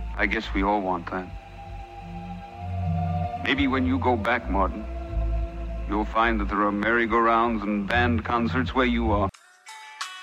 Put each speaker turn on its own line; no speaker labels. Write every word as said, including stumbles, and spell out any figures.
I guess we all want that. Maybe when you go back, Martin, you'll find that there are merry-go-rounds and band concerts where you are.